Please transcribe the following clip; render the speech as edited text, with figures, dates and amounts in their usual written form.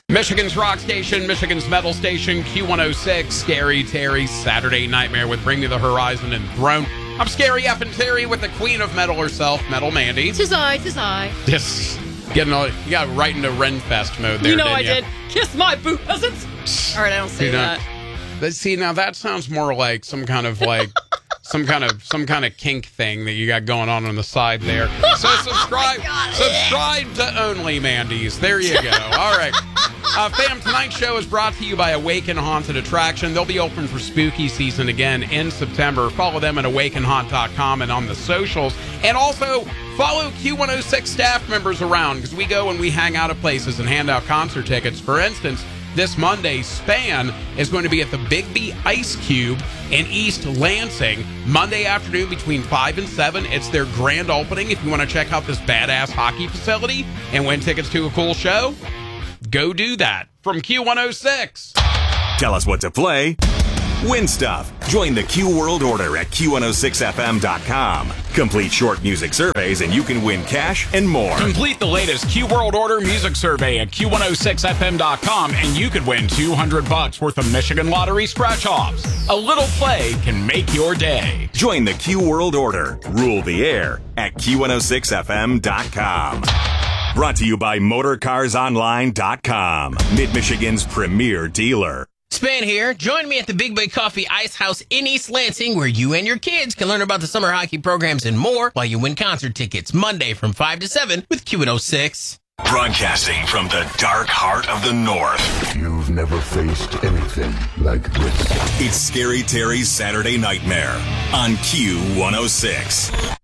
Michigan's rock station, Michigan's metal station, Q106, Scary Terry's Saturday Nightmare with Bring Me the Horizon and Throne. I'm Scary Effin' Terry with the queen of metal herself, Metal Mandy. Tis I. Just getting all, you got right into Renfest mode there, I did. Kiss my boot peasants. All right, I don't say that. But see, now that sounds more like some kind of some kind of kink thing that you got going on the side there. So subscribe to Only Mandy's. There you go. All right. Fam, tonight's show is brought to you by Awaken Haunted Attraction. They'll be open for spooky season again in September. Follow them at awakenhaunt.com and on the socials. And also, follow Q106 staff members around because we go and we hang out at places and hand out concert tickets. For instance, this Monday, Span is going to be at the Bigby Ice Cube in East Lansing, Monday afternoon between 5 and 7. It's their grand opening. If you want to check out this badass hockey facility and win tickets to a cool show, go do that. From Q106. Tell us what to play. Win stuff. Join the Q World Order at Q106FM.com. Complete short music surveys and you can win cash and more. Complete the latest Q World Order music survey at Q106FM.com and you could win $200 worth of Michigan Lottery scratch-offs. A little play can make your day. Join the Q World Order. Rule the air at Q106FM.com. Brought to you by MotorCarsOnline.com, Mid-Michigan's premier dealer. Span here. Join me at the Big Bay Coffee Ice House in East Lansing, where you and your kids can learn about the summer hockey programs and more while you win concert tickets Monday from 5 to 7 with Q106. Broadcasting from the dark heart of the North. You've never faced anything like this. It's Scary Terry's Saturday Nightmare on Q106.